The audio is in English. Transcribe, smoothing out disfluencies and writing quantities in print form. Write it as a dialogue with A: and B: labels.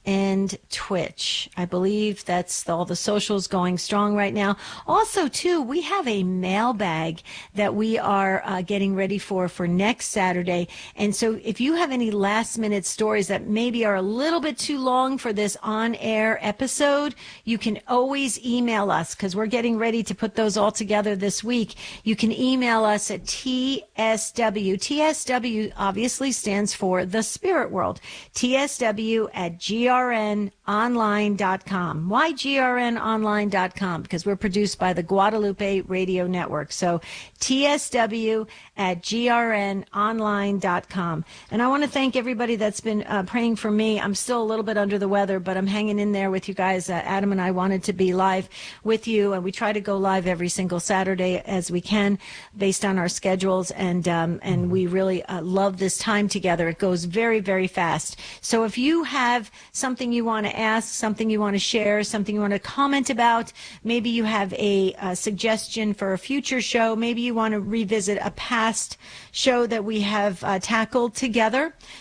A: and Twitch. I believe that's all the socials going strong right now. Also, too, we have a mailbag that we are getting ready for next Saturday. And so if you have any last minute stories that maybe are a little bit too long for this on-air episode, you can always email us because we're getting ready to put those all together this week. You can email us at TSW. TSW obviously stands for The Spirit World. TSW at grnonline.com. Why grnonline.com? Because we're produced by the Guadalupe Radio Network. So TSW at grnonline.com. And I want to thank everybody that's been praying for me. I'm still a little bit under the weather, but I'm hanging in there with you guys. Adam and I wanted to be live with you, and we try to go live every single Saturday as we can based on our schedules. And we really love this time together. It goes very, very fast. So if you have something you want to ask, something you want to share, something you want to comment about, maybe you have a suggestion for a future show, maybe you want to revisit a past show that we have tackled together,